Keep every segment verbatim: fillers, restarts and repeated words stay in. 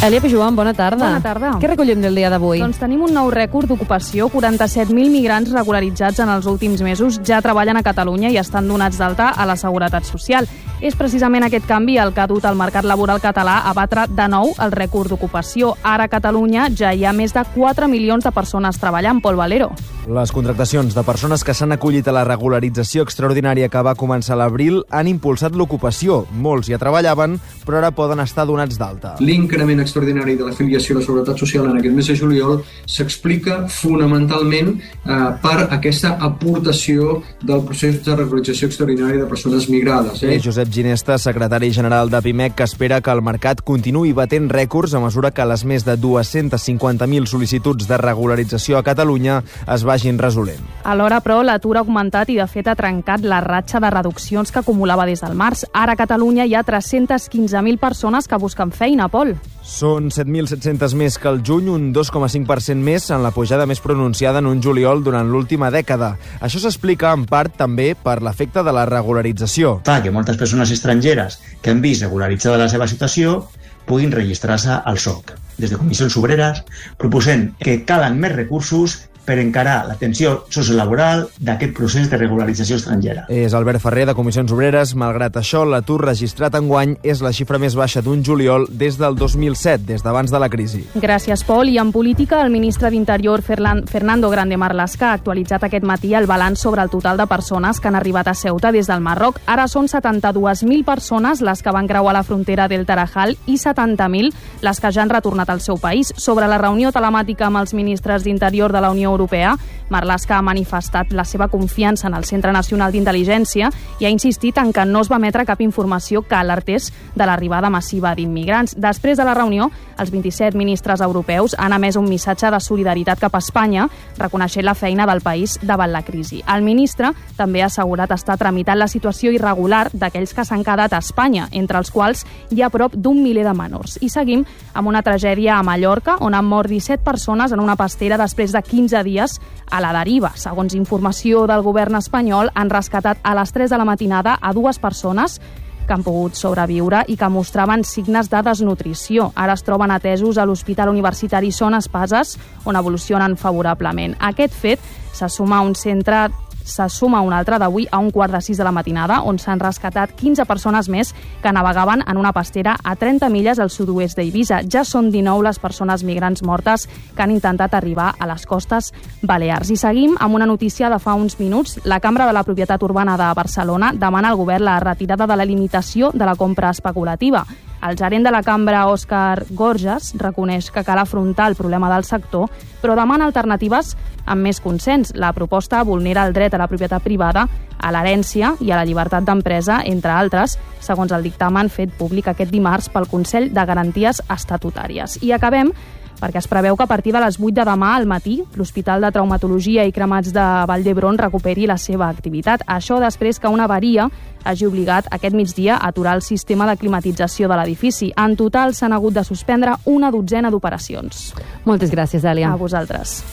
Elia Pijuan, bona tarda. Bona tarda. Què recollim del dia d'avui? Doncs tenim un nou rècord d'ocupació. quaranta-set mil migrants regularitzats en els últims mesos ja treballen a Catalunya i estan donats d'alta a la Seguretat Social. És precisament aquest canvi el que ha dut al mercat laboral català a batre de nou el rècord d'ocupació. Ara a Catalunya ja hi ha més de quatre milions de persones treballant. Pol Valero. Les contractacions de persones que s'han acollit a la regularització extraordinària que va començar a l'abril han impulsat l'ocupació. Molts ja treballaven, però ara poden estar donats d'alta. L'increment extraordinari de l'afiliació a la Seguretat Social en aquest mes de juliol s'explica fonamentalment eh, per aquesta aportació del procés de regularització extraordinària de persones migrades. Eh? Eh, Josep Ginesta, secretari general de Pimec, que espera que el mercat continuï batent rècords a mesura que les més de dues-centes cinquanta mil sol·licituds de regularització a Catalunya es vagin resolent. Alhora, però, l'atur ha augmentat i, de fet, ha trencat la ratxa de reduccions que acumulava des del març. Ara a Catalunya hi ha tres-centes quinze mil persones que busquen feina, Pol. Són set mil set-centes més que el juny, un dos coma cinc per cent més en la pujada més pronunciada en un juliol durant l'última dècada. Això s'explica en part també per l'efecte de la regularització. Fa que moltes persones estrangeres que han vist regularitzada la seva situació puguin registrar-se al S O C. Des de Comissions Obreres proposem que calen més recursos per encarar l'atenció sociolaboral d'aquest procés de regularització estrangera. És Albert Ferrer, de Comissions Obreres. Malgrat això, l'atur registrat enguany és la xifra més baixa d'un juliol des del dos mil set, des d'abans de la crisi. Gràcies, Pol. I en política, el ministre d'Interior, Fernando Grande Marlaska, ha actualitzat aquest matí el balanç sobre el total de persones que han arribat a Ceuta des del Marroc. Ara són setanta-dues mil persones les que van creuar la frontera del Tarajal i setanta mil les que ja han retornat al seu país. Sobre la reunió telemàtica amb els ministres d'Interior de la Unió Europea, Marlaska ha manifestat la seva confiança en el Centre Nacional d'Intel·ligència i ha insistit en que no es va emetre cap informació que alertés de l'arribada massiva d'immigrants. Després de la reunió, els vint-i-set ministres europeus han emès un missatge de solidaritat cap a Espanya, reconeixent la feina del país davant la crisi. El ministre també ha assegurat estar tramitant la situació irregular d'aquells que s'han quedat a Espanya, entre els quals hi ha prop d'un miler de menors. I seguim amb una tragèdia a Mallorca, on han mort disset persones en una pastera després de quinze dies a la deriva. Segons informació del govern espanyol, han rescatat a les tres de la matinada a dues persones que han pogut sobreviure i que mostraven signes de desnutrició. Ara es troben atesos a l'Hospital Universitari Son Espases, on evolucionen favorablement. Aquest fet se suma a un centre se suma un altre d'avui a un quart de sis de la matinada, on s'han rescatat quinze persones més que navegaven en una pastera a trenta milles al sud-oest d'Eivissa. Ja són dinou les persones migrants mortes que han intentat arribar a les costes balears. I seguim amb una notícia de fa uns minuts. La Cambra de la Propietat Urbana de Barcelona demana al govern la retirada de la limitació de la compra especulativa. El gerent de la Cambra, Òscar Gorges, reconeix que cal afrontar el problema del sector, però demana alternatives amb més consens. La proposta vulnera el dret a la propietat privada, a l'herència i a la llibertat d'empresa, entre altres, segons el dictamen fet públic aquest dimarts pel Consell de Garanties Estatutàries. I acabem perquè es preveu que a partir de les vuit de demà al matí l'Hospital de Traumatologia i Cremats de Vall d'Hebron recuperi la seva activitat. Això després que una avaria hagi obligat aquest migdia a aturar el sistema de climatització de l'edifici. En total s'han hagut de suspendre una dotzena d'operacions. Moltes gràcies, Elia. A vosaltres.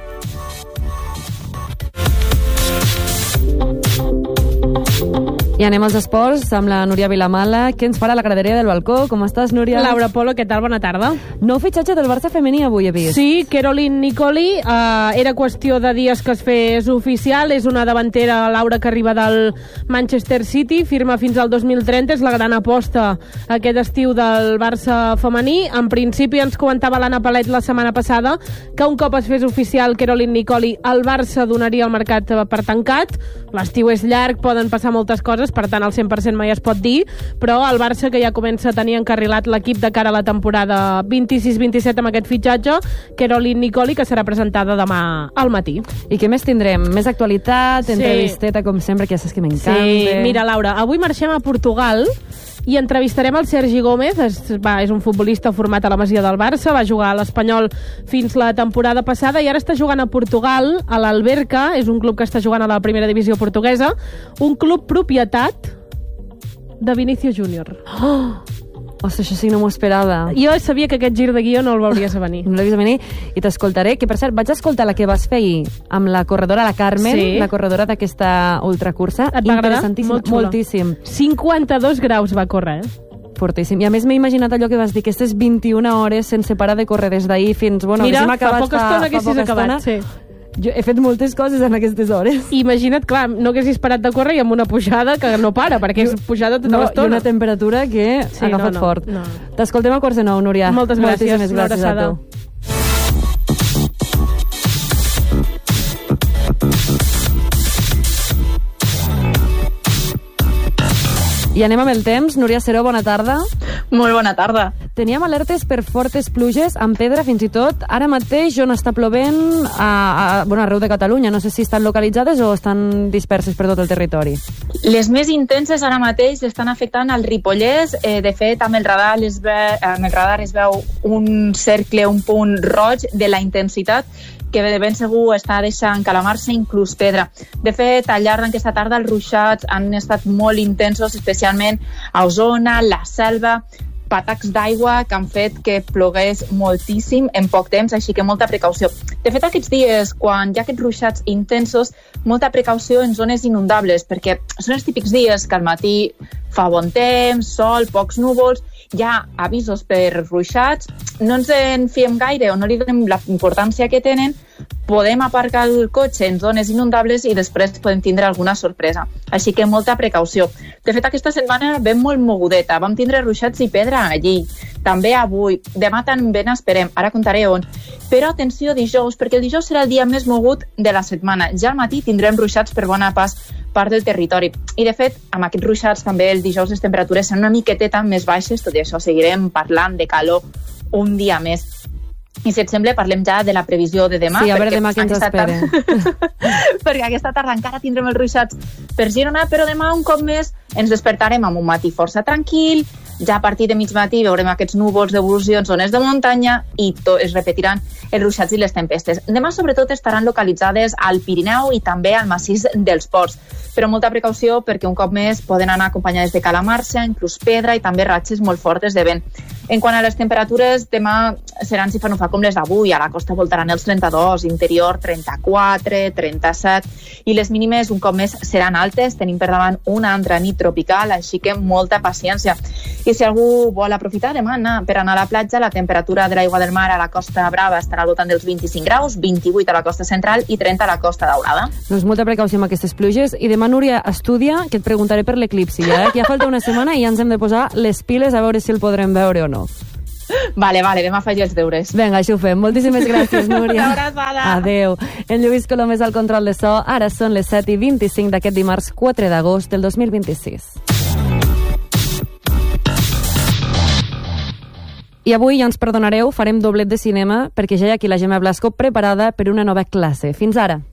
I anem als esports amb la Núria Vilamala, que ens farà la graderia del balcó. Com estàs, Núria? Laura Polo, què tal? Bona tarda. Nou fitxatge del Barça femení avui he vist. Sí, Caroline Nicoli. Uh, era qüestió de dies que es fes oficial. És una davantera, Laura, que arriba del Manchester City. Firma fins al dos mil trenta. És la gran aposta aquest estiu del Barça femení. En principi ens comentava l'Anna Palet la setmana passada que un cop es fes oficial Caroline Nicoli, el Barça donaria el mercat per tancat. L'estiu és llarg, poden passar moltes coses, per tant el cent per cent mai es pot dir, però el Barça, que ja comença a tenir encarrilat l'equip de cara a la temporada vint-i-sis vint-i-set amb aquest fitxatge, Caroline Nicoli, que serà presentada demà al matí. I què més tindrem? Més actualitat, sí. Entrevisteta, com sempre, que ja saps que m'encanta. Sí, mira, Laura, avui marxem a Portugal i entrevistarem el Sergi Gómez. És, va, és un futbolista format a la Masia del Barça, va jugar a l'Espanyol fins la temporada passada i ara està jugant a Portugal, a l'Alberca. És un club que està jugant a la primera divisió portuguesa, un club propietat de Vinícius Júnior. Oh! Ostres, això sí que no m'ho esperava. Jo sabia que aquest gir de guió no el veuries a venir. No l'he vist a venir i t'escoltaré, que per cert vaig escoltar la que vas fer ahir amb la corredora, la Carmen, sí. La corredora d'aquesta ultracursa. Et va agradar? Interessantíssim, Molt xula. Moltíssim. cinquanta-dos graus va córrer, eh? fortíssim. I a més m'he imaginat allò que vas dir, aquestes vint-i-una hores sense parar de córrer des d'ahir fins... Bueno, Mira, fa acabat, poca estona que haguessis acabat, sí. Jo he fet moltes coses en aquestes hores. Imagina't, clar, no haguessis parat de córrer i amb una pujada que no para, perquè és pujada tota no, l'estona. I una temperatura que sí, ha agafat no, no, fort. No. T'escoltem a quarts de nou, Núria. Moltes gràcies. Moltíssimes gràcies a tu. I anem amb el temps. Núria Seró, bona tarda. Molt bona tarda. Teníem alertes per fortes pluges, amb pedra fins i tot. Ara mateix on està plovent a, a, bueno, arreu de Catalunya. No sé si estan localitzades o estan disperses per tot el territori. Les més intenses ara mateix estan afectant al Ripollès. Eh, de fet, amb el radar, es ve, amb el radar es veu un cercle, un punt roig de la intensitat que de ben segur està deixant calamarsa inclús pedra. De fet, al llarg d'aquesta tarda els ruixats han estat molt intensos, especialment a Osona, la Selva, patacs d'aigua que han fet que plogués moltíssim en poc temps, així que molta precaució. De fet, aquests dies, quan hi ha aquests ruixats intensos, molta precaució en zones inundables, perquè són els típics dies que al matí fa bon temps, sol, pocs núvols, hi ha avisos per ruixats, no ens en fiem gaire o no li donem la importància que tenen, podem aparcar el cotxe en zones inundables i després podem tindre alguna sorpresa. Així que molta precaució. De fet, aquesta setmana vam molt mogudeta, vam tindre ruixats i pedra allí. També avui, demà també n'esperem, ara contaré on. Però atenció dijous, perquè el dijous serà el dia més mogut de la setmana. Ja al matí tindrem ruixats per bona pas part del territori. I de fet, amb aquests ruixats també el dijous les temperatures seran una miqueteta més baixes, tot i això seguirem parlant de calor un dia més. I si et sembla, parlem ja de la previsió de demà. Sí, a veure demà què ens espera. Perquè aquesta tarda encara tindrem els ruixats per Girona, però demà un cop més ens despertarem amb un matí força tranquil, ja a partir de mig matí veurem aquests núvols d'evolució en zones de muntanya i to- es repetiran els ruixats i les tempestes. Demà sobretot estaran localitzades al Pirineu i també al massís dels Ports, però molta precaució perquè un cop més poden anar acompanyades de calamarsa, inclús pedra i també ratxes molt fortes de vent. En quant a les temperatures, demà seran si fa no fa com les d'avui, a la costa voltaran els trenta-dos, interior trenta-quatre, trenta-set, i les mínimes un cop més seran altes, tenim per davant una altra nit tropical, així que molta paciència. I si algú vol aprofitar demà anar, per anar a la platja, la temperatura de l'aigua del mar a la Costa Brava estarà al voltant dels vint-i-cinc graus, vint-i-vuit a la costa central i trenta a la Costa Daurada. Doncs molta precaució amb aquestes pluges. I demà, Núria, estudia, que et preguntaré per l'eclipsi, ja, eh? Que ja falta una setmana i ja ens hem de posar les piles a veure si el podrem veure o no. Vale, vale, demà faig els deures. Vinga, això ho fem. Moltíssimes gràcies, Núria. Una abraçada. Adéu. En Lluís Colom és al control de so. Ara són les set i vint-i-cinc d'aquest dimarts quatre d'agost del dos mil vint-i-sis. I avui, ja ens perdonareu, farem doblet de cinema perquè ja hi ha aquí la Gemma Blasco preparada per una nova classe. Fins ara.